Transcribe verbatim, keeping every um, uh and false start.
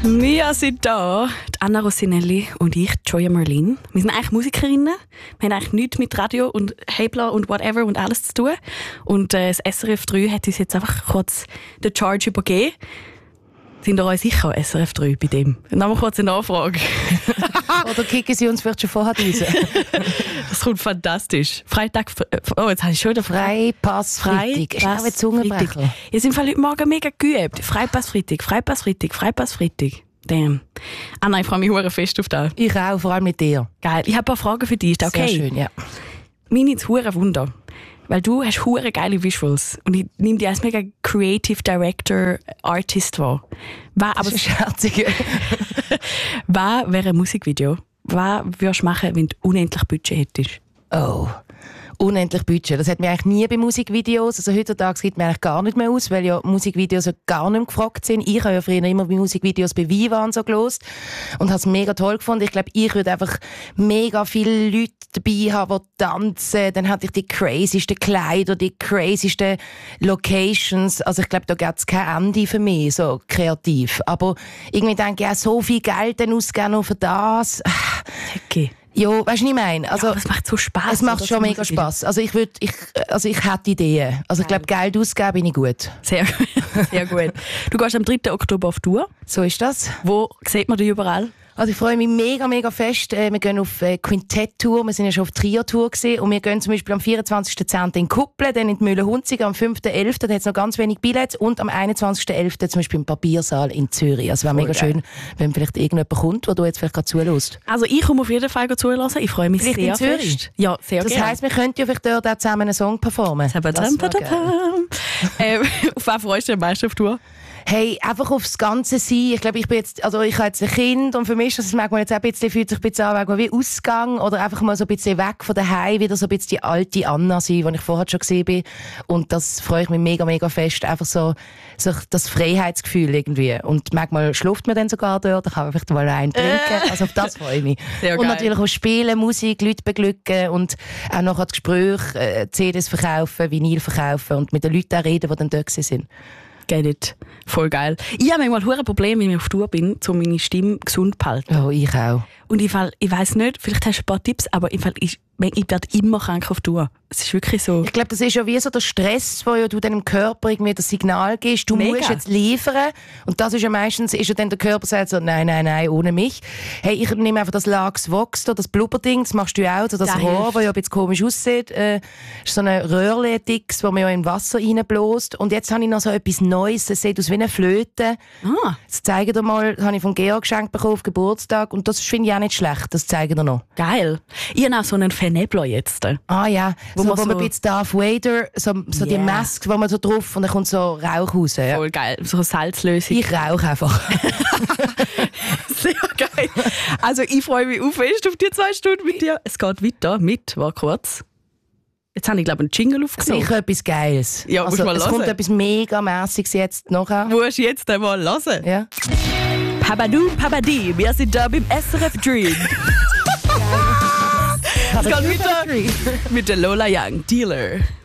Wir sind da, die Anna Rossinelli und ich, Joya Merlin. Wir sind eigentlich Musikerinnen. Wir haben eigentlich nichts mit Radio und Hebler und whatever und alles zu tun. Und äh, das S R F drei hat uns jetzt einfach kurz den Charge übergeben. Sind ihr euch sicher, S R F drei, bei dem? Dann haben wir kurz eine Nachfrage. Oder kicken sie uns vielleicht schon vorher raus? Das kommt fantastisch. Freitag, oh, jetzt habe ich schon wieder Freipass Freitag. Ist auch ein Zungenbrecher. Ihr sind heute Morgen mega geübt. Freipass Freitag, Freipass Freitag, Freipass Freitag. Damn. Anna, ich freue mich sehr fest auf das. Ich auch, vor allem mit dir. Geil. Ich habe ein paar Fragen für dich. Ist das okay? Sehr schön, ja. Meine ist hure Wunder. Weil du hast hure geile Visuals. Und ich nehme dich als mega Creative Director Artist wahr. Was, aber das ist scherzig. Was wäre ein Musikvideo? Was würdest du machen, wenn du unendlich Budget hättest? Oh, unendlich Budget. Das hat mir eigentlich nie bei Musikvideos. Also heutzutage sieht mir eigentlich gar nicht mehr aus, weil ja Musikvideos ja gar nicht mehr gefragt sind. Ich habe ja früher immer bei Musikvideos bei Viva und so gelost und habe es mega toll gefunden. Ich glaube, ich würde einfach mega viele Leute dabei haben, die tanzen. Dann hatte ich die crazysten Kleider, die crazysten Locations. Also ich glaube, da gibt es kein Ende für mich, so kreativ. Aber irgendwie denke ich, ja, so viel Geld dann ausgeben nur für das. Okay. Ja, weißt du, was ich meine? Also, ja, es macht so Spass. Es macht schon mega Spass. Also ich würde, ich, also ich hätte Ideen. Also ich glaube, Geld ausgeben bin ich gut. Sehr, sehr gut. Du gehst am dritten Oktober auf Tour. So ist das. Wo sieht man dich überall? Also ich freue mich mega, mega fest. Wir gehen auf Quintett-Tour, wir sind ja schon auf Trio-Tour gewesen. Und wir gehen zum Beispiel am vierundzwanzigsten zehnten in Kuppel, dann in die Mühle-Hunziger am fünften elften da hat es noch ganz wenig Billets und am einundzwanzigsten elften zum Beispiel im Papiersaal in Zürich. Also wäre mega geil. Schön, wenn vielleicht irgendjemand kommt, der du jetzt vielleicht gerade zuhörst. Also ich komme auf jeden Fall zuhören. Ich freue mich vielleicht sehr in Zürich? fest. Ja, sehr Das gerne. heisst, wir könnten ja vielleicht dort auch zusammen einen Song performen. ähm, auf was freust du am meisten auf Tour? Hey, einfach aufs Ganze sein. Ich glaube, ich bin jetzt, also ich habe jetzt ein Kind und für mich ist das manchmal jetzt auch ein bisschen, fühlt sich ein bisschen an, wie Ausgang oder einfach mal so ein bisschen weg von daheim, wieder so ein bisschen die alte Anna sein, die ich vorher schon gesehen bin. Und das freue ich mich mega, mega fest. Einfach so, so das Freiheitsgefühl irgendwie. Und manchmal schläft man dann sogar dort, da kann man vielleicht mal einen trinken. Also auf das freue ich mich. Sehr und geil. natürlich auch Spielen, Musik, Leute beglücken und auch noch das Gespräch, äh, C Ds verkaufen, Vinyl verkaufen und mit den Leuten auch reden, die dann dort sind. Get it. Voll geil. Ich habe manchmal ein Problem, wenn ich auf Tour bin, um meine Stimme gesund zu halten. Oh, ich auch. Und im Fall, ich weiss nicht, vielleicht hast du ein paar Tipps, aber im Fall, ich, ich werde immer krank auf Tour. Es ist wirklich so. Ich glaube, das ist ja wie so der Stress, wo ja du deinem Körper irgendwie das Signal gibst, du Mega. musst jetzt liefern. Und das ist ja meistens, ist ja dann der Körper sagt so, nein, nein, nein, ohne mich. Hey, ich nehme einfach das Lux Vox, das Blubberding, das machst du ja auch, so das Das Rohr, hilft. das ja ein bisschen komisch aussieht, äh, ist so ein Röhrle-Dix, das man ja in Wasser reinbläst. Und jetzt habe ich noch so etwas Neues, das sieht aus wie eine Flöte. Ah. Das zeige dir mal, das habe ich von Georg geschenkt bekommen auf Geburtstag. Und das finde ich auch nicht schlecht, das zeige dir noch. Geil. Ich habe auch so einen Fenebler jetzt. Ah ja, Wo so, man wo man so- ein bisschen Darth Vader, so, so die Yeah. Maske, wo man so drauf und dann kommt so Rauch raus. Ja. Voll geil. So eine Salzlösung. Ich rauche einfach. Sehr geil. Also ich freue mich auf fest auf die zwei Stunden mit dir. Es geht weiter mit, war kurz. Jetzt habe ich glaube ich einen Jingle aufgenommen. Sicher etwas Geiles. Ja, musst also, mal es hören. kommt etwas mega Mässiges jetzt nachher. Musst du jetzt einmal hören. Ja. Pabadoo, Pabadi, wir sind da beim S R F Dream. Es geht weiter mit der Lola Young, Dealer.